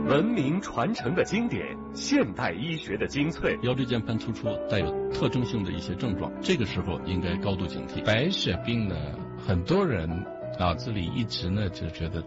文明传承的经典，现代医学的精粹。 腰椎间盘突出带有特征性的一些症状，这个时候应该高度警惕。 白血病呢，很多人脑子里一直呢就觉得